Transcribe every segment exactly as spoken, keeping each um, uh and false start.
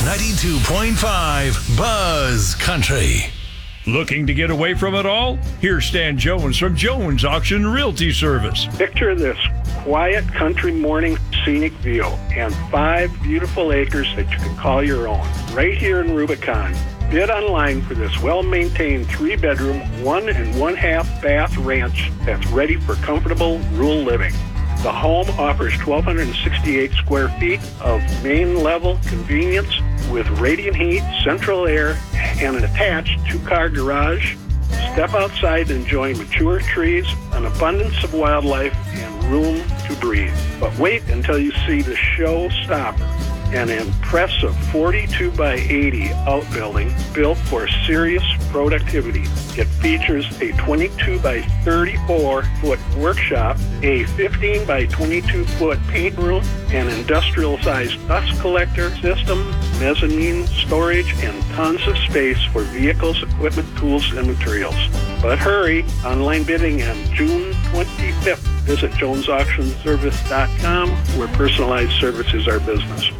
ninety-two point five Buzz Country. Looking to get away from it all? Here's Stan Jones from Jones Auction Realty Service. Picture this quiet country morning scenic view and five beautiful acres that you can call your own right here in Rubicon. Bid online for this well-maintained three-bedroom, one and one-half bath ranch that's ready for comfortable rural living. The home offers one thousand two hundred sixty-eight square feet of main-level convenience with radiant heat, central air, and an attached two-car garage. Step outside and enjoy mature trees, an abundance of wildlife, and room to breathe. But wait until you see the showstopper, an impressive forty-two by eighty outbuilding built for serious productivity. It features a twenty-two by thirty-four foot workshop, a fifteen by twenty-two foot paint room, an industrial-sized dust collector system, mezzanine storage, and tons of space for vehicles, equipment, tools, and materials. But hurry, online bidding on June twenty-fifth. Visit jones auction service dot com, where personalized service is our business.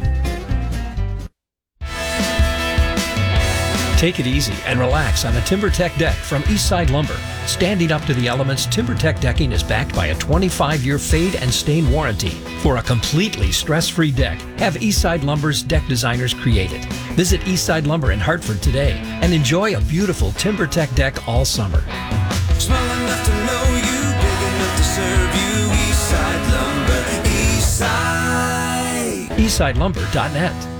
Take it easy and relax on a TimberTech deck from Eastside Lumber. Standing up to the elements, TimberTech decking is backed by a twenty-five year fade and stain warranty. For a completely stress-free deck, have Eastside Lumber's deck designers create it. Visit Eastside Lumber in Hartford today and enjoy a beautiful TimberTech deck all summer. Small enough to know you, big enough to serve you. Eastside Lumber, Eastside. eastside lumber dot net.